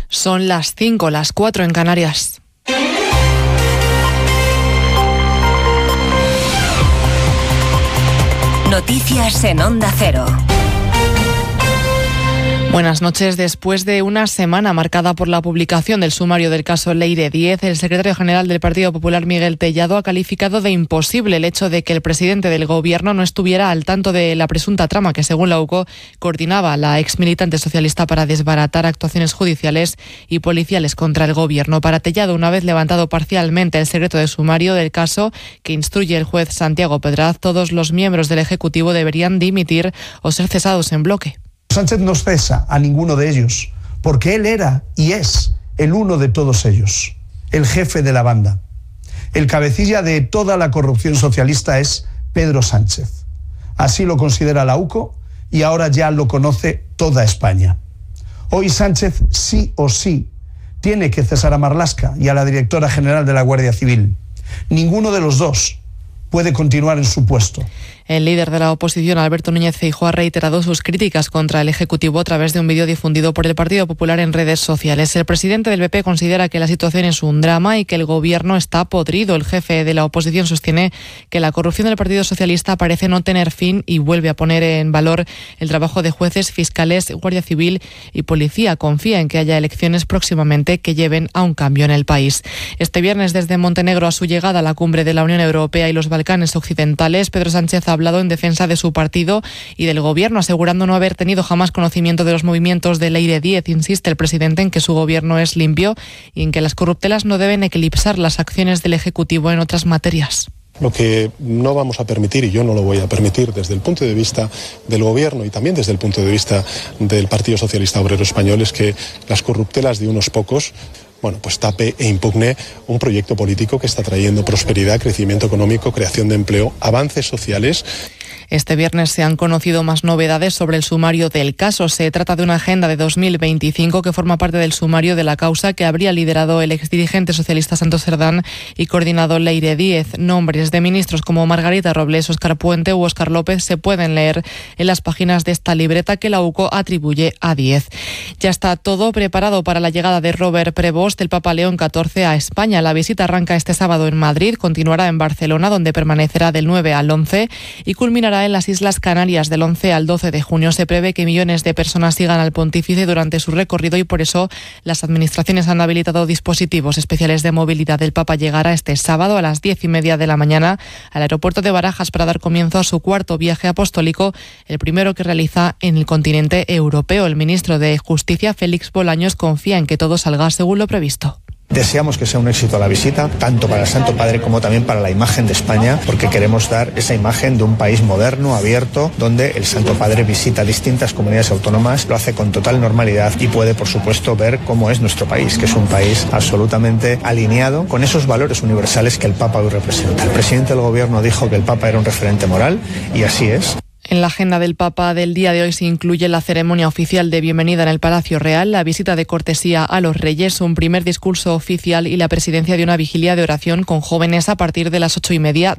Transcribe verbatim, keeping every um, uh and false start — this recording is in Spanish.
Son las cinco, las cuatro en Canarias. Noticias en Onda Cero. Buenas noches. Después de una semana marcada por la publicación del sumario del caso Leire diez, el secretario general del Partido Popular, Miguel Tellado, ha calificado de imposible el hecho de que el presidente del Gobierno no estuviera al tanto de la presunta trama que, según la U C O, coordinaba la exmilitante socialista para desbaratar actuaciones judiciales y policiales contra el Gobierno. Para Tellado, una vez levantado parcialmente el secreto de sumario del caso que instruye el juez Santiago Pedraz, todos los miembros del Ejecutivo deberían dimitir o ser cesados en bloque. Sánchez no cesa a ninguno de ellos, porque él era y es el uno de todos ellos, el jefe de la banda. El cabecilla de toda la corrupción socialista es Pedro Sánchez. Así lo considera la U C O y ahora ya lo conoce toda España. Hoy Sánchez sí o sí tiene que cesar a Marlaska y a la directora general de la Guardia Civil. Ninguno de los dos puede continuar en su puesto. El líder de la oposición, Alberto Núñez Feijóo, ha reiterado sus críticas contra el Ejecutivo a través de un vídeo difundido por el Partido Popular en redes sociales. El presidente del B P considera que la situación es un drama y que el Gobierno está podrido. El jefe de la oposición sostiene que la corrupción del Partido Socialista parece no tener fin y vuelve a poner en valor el trabajo de jueces, fiscales, Guardia Civil y Policía. Confía en que haya elecciones próximamente que lleven a un cambio en el país. Este viernes, desde Montenegro a su llegada a la cumbre de la Unión Europea y los Balcanes Occidentales, Pedro Sánchez ha hablado en defensa de su partido y del Gobierno, asegurando no haber tenido jamás conocimiento de los movimientos de Leire diez. Insiste el presidente en que su Gobierno es limpio y en que las corruptelas no deben eclipsar las acciones del Ejecutivo en otras materias. Lo que no vamos a permitir, y yo no lo voy a permitir desde el punto de vista del Gobierno y también desde el punto de vista del Partido Socialista Obrero Español, es que las corruptelas de unos pocos bueno, pues tape e impugne un proyecto político que está trayendo prosperidad, crecimiento económico, creación de empleo, avances sociales. Este viernes se han conocido más novedades sobre el sumario del caso. Se trata de una agenda de dos mil veinticinco que forma parte del sumario de la causa que habría liderado el exdirigente socialista Santos Cerdán y coordinado Leire diez. Nombres de ministros como Margarita Robles, Óscar Puente u Óscar López se pueden leer en las páginas de esta libreta que la U C O atribuye a diez. Ya está todo preparado para la llegada de Robert Prevost, del Papa León catorce, a España. La visita arranca este sábado en Madrid, continuará en Barcelona, donde permanecerá del nueve al once y culminará en las Islas Canarias del once al doce de junio. Se prevé que millones de personas sigan al pontífice durante su recorrido y por eso las administraciones han habilitado dispositivos especiales de movilidad. El Papa llegará este sábado a las diez y media de la mañana al aeropuerto de Barajas para dar comienzo a su cuarto viaje apostólico, el primero que realiza en el continente europeo. El ministro de Justicia, Félix Bolaños, confía en que todo salga según lo previsto. Deseamos que sea un éxito la visita, tanto para el Santo Padre como también para la imagen de España, porque queremos dar esa imagen de un país moderno, abierto, donde el Santo Padre visita distintas comunidades autónomas, lo hace con total normalidad y puede, por supuesto, ver cómo es nuestro país, que es un país absolutamente alineado con esos valores universales que el Papa hoy representa. El presidente del Gobierno dijo que el Papa era un referente moral y así es. En la agenda del Papa del día de hoy se incluye la ceremonia oficial de bienvenida en el Palacio Real, la visita de cortesía a los Reyes, un primer discurso oficial y la presidencia de una vigilia de oración con jóvenes a partir de las ocho y media